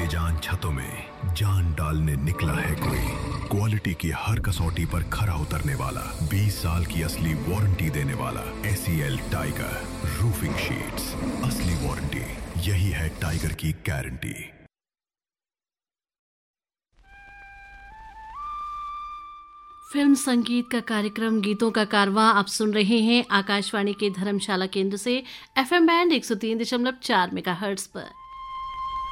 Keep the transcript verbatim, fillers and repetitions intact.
बेजान छतों में जान डालने निकला है कोई। क्वालिटी की हर कसौटी पर खरा उतरने वाला, बीस साल की असली वारंटी देने वाला एसीएल टाइगर रूफिंग शीट्स। असली वारंटी, यही है टाइगर की गारंटी। फिल्म संगीत का कार्यक्रम गीतों का कारवां आप सुन रहे हैं आकाशवाणी के धर्मशाला केंद्र से एफएम बैंड एक सौ तीन दशमलव चार मेगाहर्ट्ज पर।